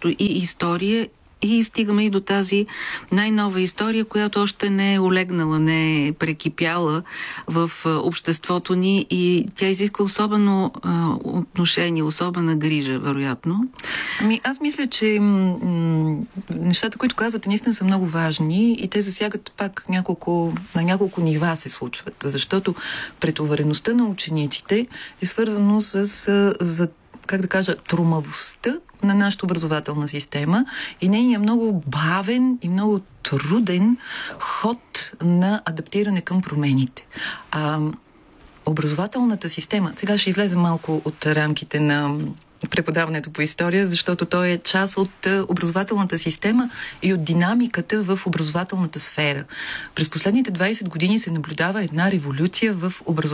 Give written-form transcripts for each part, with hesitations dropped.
също и история, и стигаме и до тази най-нова история, която още не е олегнала, не е прекипяла в обществото ни и тя изисква особено отношение, особена грижа, вероятно. Ами аз мисля, че нещата, които казвате, наистина са много важни и те засягат пак на няколко нива се случват, защото претовареността на учениците е свързано с как да кажа, тромавостта на нашата образователна система и нейният много бавен и много труден ход на адаптиране към промените. Образователната система, сега ще излезем малко от рамките на преподаването по история, защото той е част от образователната система и от динамиката в образователната сфера. През последните 20 години се наблюдава една революция в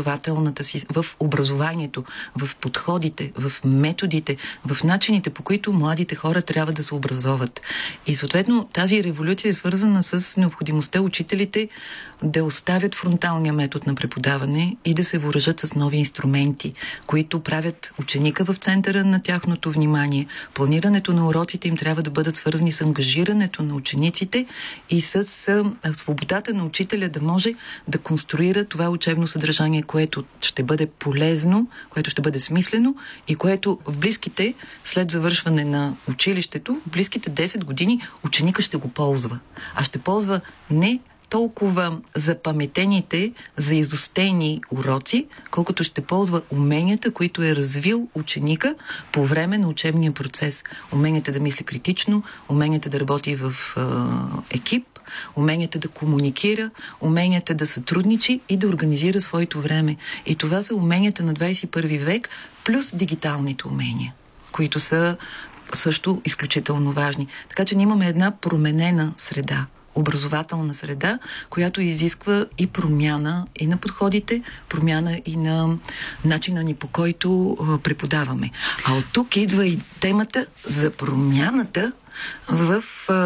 в образованието, в подходите, в методите, в начините, по които младите хора трябва да се образоват. И съответно тази революция е свързана с необходимостта учителите да оставят фронталния метод на преподаване и да се въоръжат с нови инструменти, които правят ученика в центъра на тяхното внимание. Планирането на уроците им трябва да бъдат свързани с ангажирането на учениците и с свободата на учителя да може да конструира това учебно съдържание, което ще бъде полезно, което ще бъде смислено и което в близките, след завършване на училището, в близките 10 години ученика ще го ползва. А ще ползва не толкова запаметените, заизостени уроци, колкото ще ползва уменията, които е развил ученика по време на учебния процес. Уменията да мисли критично, уменията да работи в екип, уменията да комуникира, уменията да сътрудничи и да организира своето време. И това са уменията на 21 век, плюс дигиталните умения, които са също изключително важни. Така че ние имаме една променена среда, образователна среда, която изисква и промяна и на подходите, промяна и на начина ни, по който преподаваме. А от тук идва и темата за промяната в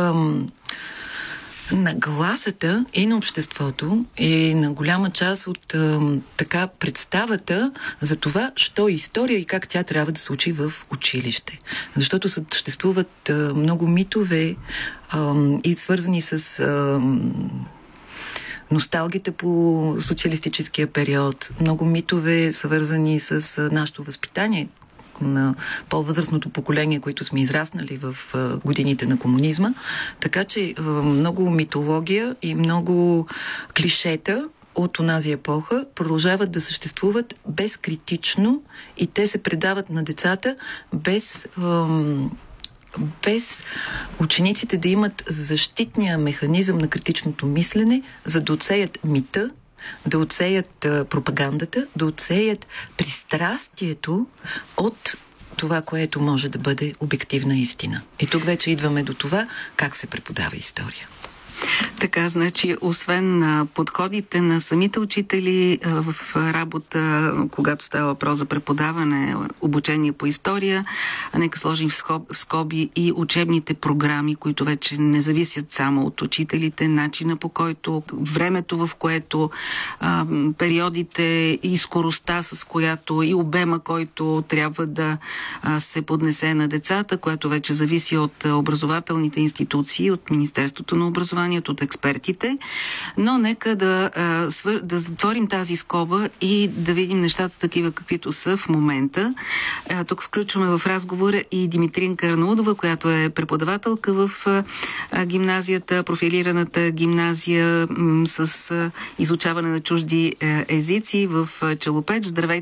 нагласата и на обществото и на голяма част от така представата за това, що е история и как тя трябва да се учи в училище. Защото съществуват много митове и свързани с носталгията по социалистическия период, много митове свързани с нашето възпитание на по-възрастното поколение, които сме израснали в годините на комунизма. Така че много митология и много клишета от онази епоха продължават да съществуват безкритично и те се предават на децата без учениците да имат защитния механизъм на критичното мислене, за да отсеят мита, да отсеят пропагандата, да отсеят пристрастието от това, което може да бъде обективна истина. И тук вече идваме до това, как се преподава история. Така, значи, освен подходите на самите учители в работа, когато става въпрос за преподаване, обучение по история, нека сложим в скоби и учебните програми, които вече не зависят само от учителите, начина по който, времето в което, периодите и скоростта, с която и обема, който трябва да се поднесе на децата, което вече зависи от образователните институции, от Министерството на образованието, от експертите, но нека да затворим тази скоба и да видим нещата такива, каквито са в момента. Тук включваме в разговора и Димитринка Арнаудова, която е преподавателка в гимназията, профилираната гимназия с изучаване на чужди езици в Челопеч. Здравейте!